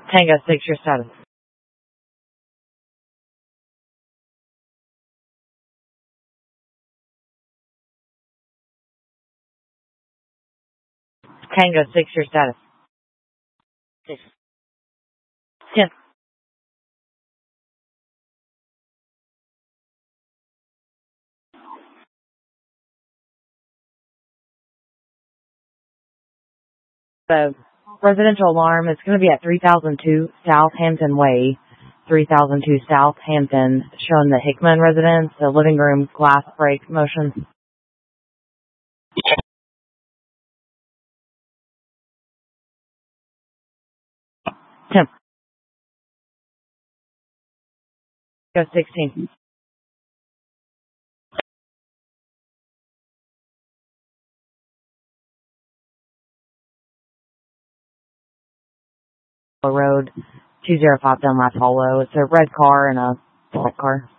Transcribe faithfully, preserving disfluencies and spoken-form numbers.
Tango six, your status. Tango six, your status. Six. Ten. The residential alarm is going to be at three thousand two Southampton Way, three thousand two Southampton, showing the Hickman residence, the living room glass break motion. Ten. Go sixteen. Road, two oh five Dunlap Hollow. It's a red car and a black car.